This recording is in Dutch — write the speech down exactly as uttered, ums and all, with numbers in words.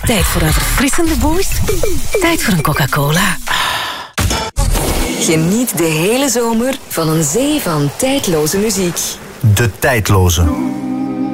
Tijd voor een verfrissende boost. Tijd voor een Coca-Cola. Geniet de hele zomer van een zee van tijdloze muziek. De tijdloze.